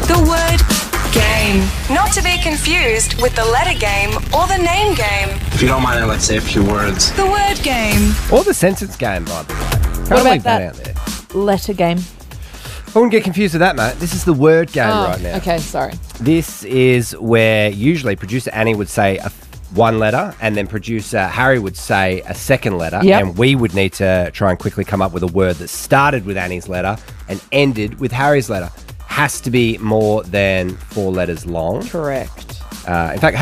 The word game. Not to be confused with the letter game or the name game. If you don't mind, let's say a few words. The word game. Or the sentence game, by the way. Can't What about leave that out there. letter game? I wouldn't get confused with that, mate. This is the word game right now. Okay, sorry. This is where usually producer Annie would say one letter and then producer Harry would say a second letter. Yep. And we would need to try and quickly come up with a word that started with Annie's letter and ended with Harry's letter. Has to be more than 4 letters long. Correct. In fact,